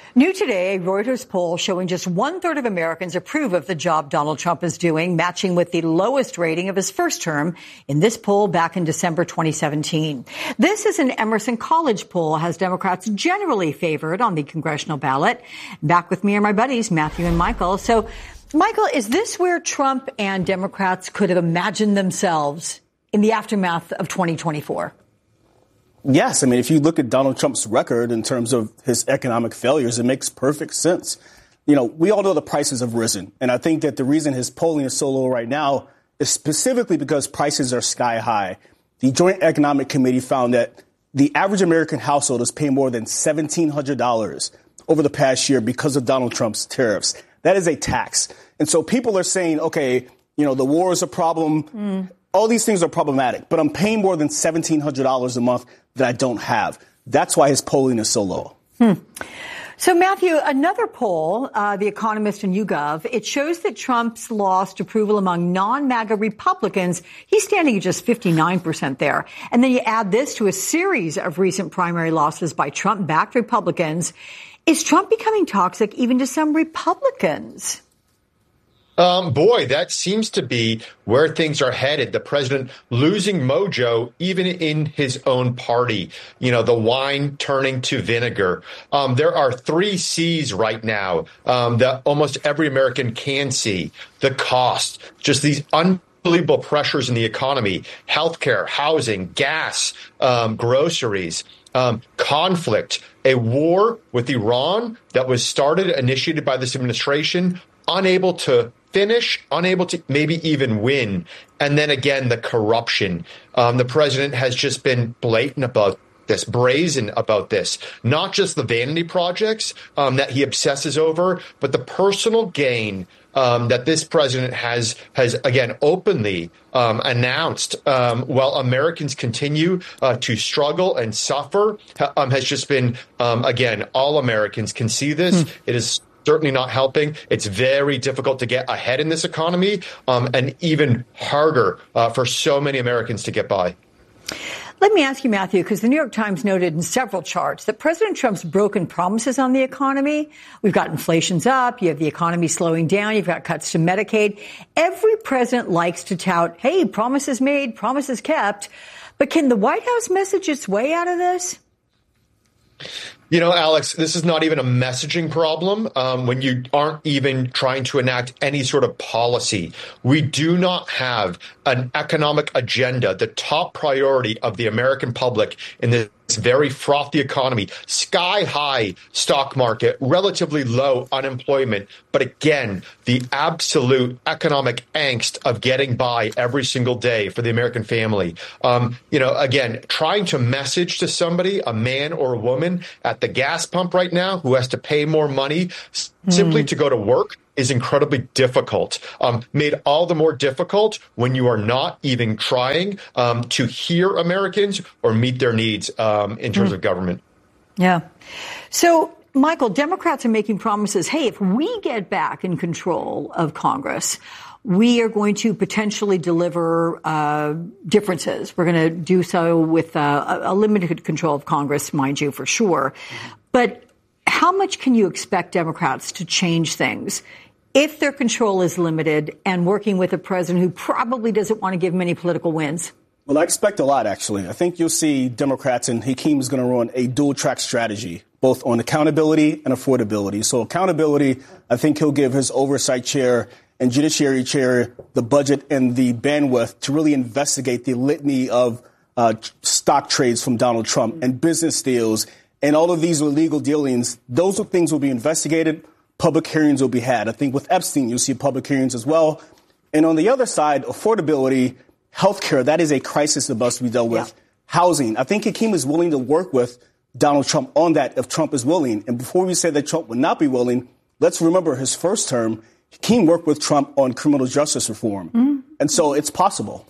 New today, a Reuters poll showing just 1/3 of Americans approve of the job Donald Trump is doing, matching with the lowest rating of his first term in this poll back in December 2017. This is an Emerson College poll, has Democrats generally favored on the congressional ballot. Back with me are my buddies, Matthew and Michael. So, Michael, is this where Trump and Democrats could have imagined themselves in the aftermath of 2024? Yes. I mean, if you look at Donald Trump's record in terms of his economic failures, it makes perfect sense. You know, we all know the prices have risen. And I think that the reason his polling is so low right now is specifically because prices are sky high. The Joint Economic Committee found that the average American household is paying more than $1,700 over the past year because of Donald Trump's tariffs. That is a tax. And so people are saying, OK, you know, the war is a problem. All these things are problematic, but I'm paying more than $1,700 a month that I don't have. That's why his polling is so low. So, Matthew, another poll, The Economist and YouGov, it shows that Trump's lost approval among non-MAGA Republicans. He's standing at just 59% there. And then you add this to a series of recent primary losses by Trump-backed Republicans. Is Trump becoming toxic even to some Republicans? Boy, that seems to be where things are headed. The president losing mojo, even in his own party. You know, the wine turning to vinegar. There are 3 C's right now that almost every American can see. The cost, just these unbelievable pressures in the economy, healthcare, housing, gas, groceries. Conflict, a war with Iran that was initiated by this administration, unable to finish, unable to maybe even win. And then again, the corruption. The president has just been blatant about this, brazen about this, not just the vanity projects that he obsesses over, but the personal gain that this president has again openly announced while Americans continue to struggle and suffer has just been, again, all Americans can see this. It is certainly not helping. It's very difficult to get ahead in this economy and even harder for so many Americans to get by. Let me ask you, Matthew, because the New York Times noted in several charts that President Trump's broken promises on the economy. We've got inflation's up. You have the economy slowing down. You've got cuts to Medicaid. Every president likes to tout, hey, promises made, promises kept. But can the White House message its way out of this? You know, Alex, this is not even a messaging problem when you aren't even trying to enact any sort of policy. We do not have an economic agenda, the top priority of the American public in this very frothy economy, sky high stock market, relatively low unemployment. But again, the absolute economic angst of getting by every single day for the American family. You know, again, trying to message to somebody, a man or a woman at the gas pump right now who has to pay more money simply to go to work is incredibly difficult, made all the more difficult when you are not even trying to hear Americans or meet their needs in terms of government. Yeah. So, Michael, Democrats are making promises. Hey, if we get back in control of Congress, we are going to potentially deliver differences. We're going to do so with a limited control of Congress, mind you, for sure. But how much can you expect Democrats to change things if their control is limited and working with a president who probably doesn't want to give many political wins? Well, I expect a lot, actually. I think you'll see Democrats, and Hakeem is going to run a dual-track strategy, both on accountability and affordability. So accountability, I think he'll give his oversight chair and judiciary chair the budget and the bandwidth to really investigate the litany of stock trades from Donald Trump and business deals and all of these illegal dealings. Those things will be investigated. Public hearings will be had. I think with Epstein, you'll see public hearings as well. And on the other side, affordability, healthcare, that is a crisis that must be dealt with. Yeah. Housing, I think Hakeem is willing to work with Donald Trump on that if Trump is willing. And before we say that Trump would not be willing, let's remember his first term, Hakeem worked with Trump on criminal justice reform. And so it's possible.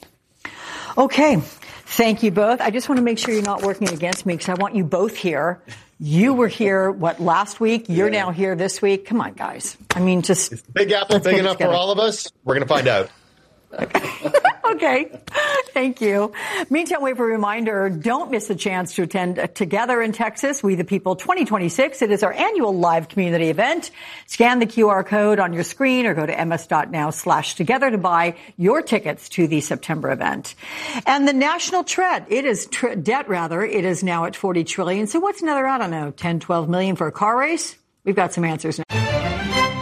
Okay. Thank you both. I just want to make sure you're not working against me because I want you both here. You were here, last week? You're now here this week. Come on, guys. I mean, just... Is the Big Apple big enough for all of us? We're going to find out. Okay. Thank you. Meantime, we have a reminder, don't miss a chance to attend Together in Texas, We the People 2026. It is our annual live community event. Scan the QR code on your screen or go to ms.now/together to buy your tickets to the September event. And the national debt, it is now at $40 trillion. So what's another, I don't know, 10, 12 million for a car race? We've got some answers now.